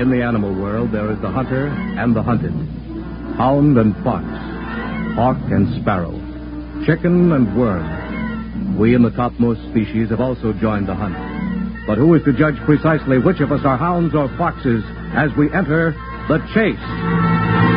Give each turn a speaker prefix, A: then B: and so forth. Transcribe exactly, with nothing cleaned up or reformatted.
A: In the animal world, there is the hunter and the hunted, hound and fox, hawk and sparrow, chicken and worm. We in the topmost species have also joined the hunt. But who is to judge precisely which of us are hounds or foxes as we enter the chase?